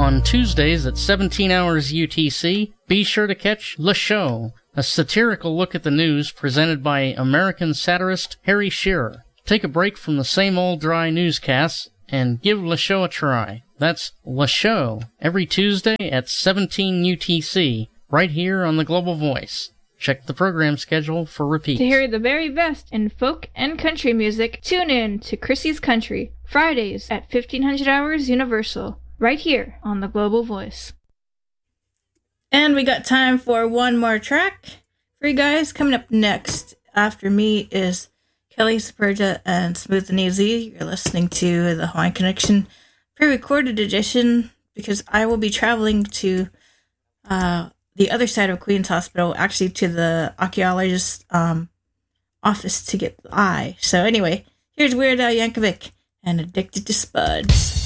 On Tuesdays at 17 hours UTC, be sure to catch Le Show, a satirical look at the news presented by American satirist Harry Shearer. Take a break from the same old dry newscasts and give Le Show a try. That's Le Show, every Tuesday at 17 UTC, right here on the Global Voice. Check the program schedule for repeats. To hear the very best in folk and country music, tune in to Chrissy's Country, Fridays at 1500 hours Universal, right here on the Global Voice. And we got time for one more track for you guys. Coming up next after me is Kelly Superga and Smooth and Easy. You're listening to the Hawaiian Connection pre-recorded edition because I will be traveling to the other side of Queens Hospital, actually to the archaeologist's office to get the eye. So anyway, here's Weird Al Yankovic and Addicted to Spuds.